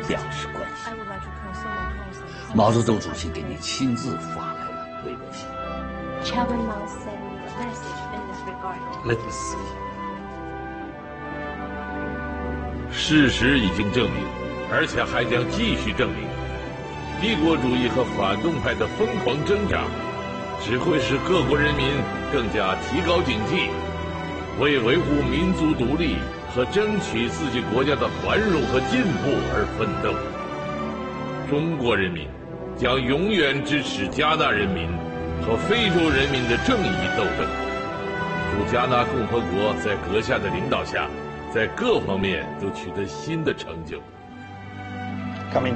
表示关心。毛泽东主席给你亲自发来了微博信。 Chairman Mao sent me a message in this regard. Let me see. 事实已经证明，而且还将继续证明，帝国主义和反动派的疯狂挣扎，只会使各国人民更加提高警惕，为维护民族独立和争取自己国家的繁荣和进步而奋斗。中国人民将永远支持加纳人民和非洲人民的正义斗争。祝加纳共和国在阁下的领导下，在各方面都取得新的成就。 Come in.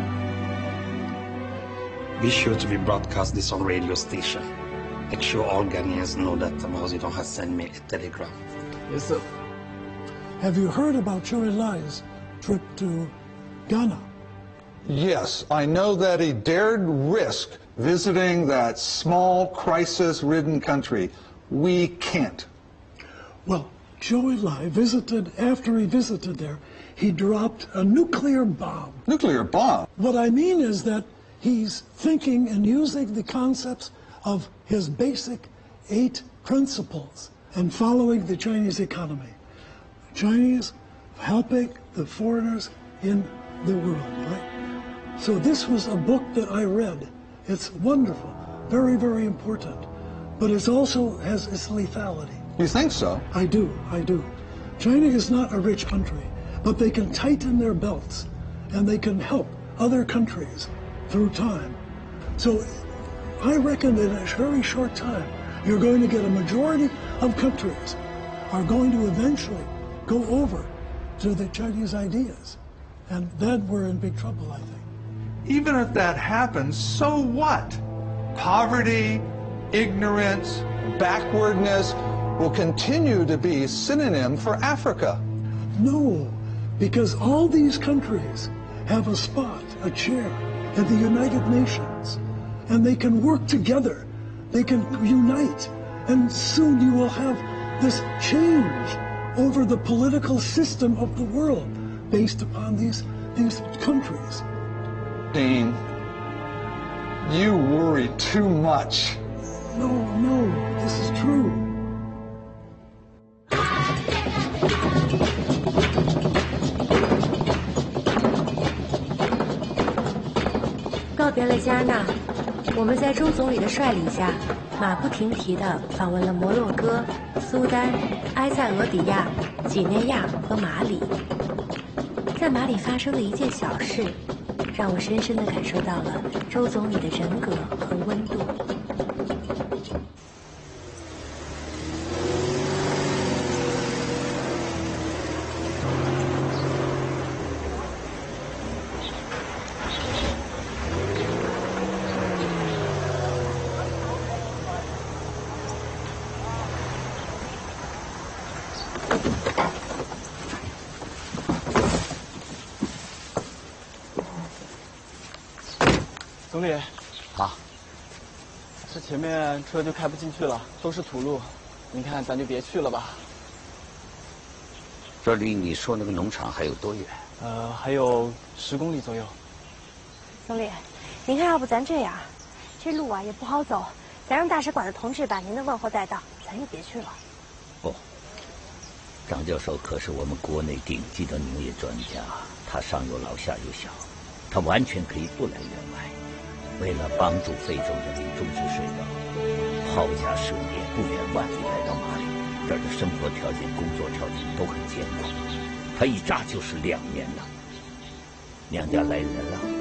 Be sure to rebroadcast this on radio station. Make sure all Ghanaians know that Mao Zedong has sent me a telegram. Yes, sir. Have you heard about Zhou Enlai's trip to Ghana? Yes, I know that he dared risk visiting that small, crisis-ridden country. We can't. Well, Zhou Enlai after he visited there, he dropped a nuclear bomb. Nuclear bomb? What I mean is that he's thinking and using the concepts of his basic 8 principles and following the Chinese economy. Chinese helping the foreigners in the world, right? So this was a book that I read. It's wonderful, very, very important, but it also has its lethality. You think so? I do. China is not a rich country, but they can tighten their belts and they can help other countries through time. So I reckon that in a very short time, you're going to get a majority of countries are going to eventually go over to the Chinese ideas. And then we're in big trouble, I think. Even if that happens, so what? Poverty, ignorance, backwardness will continue to be synonym for Africa. No, because all these countries have a spot, a chair at the United Nations, and they can work together. They can unite, and soon you will have this change over the political system of the world based upon these countries. Dean, you worry too much. No, this is true. 告别了加纳，我们在周总理的率领下，马不停蹄地访问了摩洛哥、苏丹、埃塞俄比亚、几内亚和马里。在马里发生的一件小事，让我深深地感受到了周总理的人格和温度。 总理， 啊， 这前面车就开不进去了，都是土路，您看咱就别去了吧。 这离你说那个农场还有多远？ 还有10公里左右。 总理，您看要不咱这样，这路啊也不好走，咱让大使馆的同志把您的问候带到，咱就别去了。 哦，张教授可是我们国内顶级的农业专家，他上有老下有小，他完全可以不来援外。为了帮助非洲人民种植水稻，抛家舍业，不远万里来到马里，这儿的生活条件、工作条件都很艰苦。他一扎就是2年了。娘家来人了，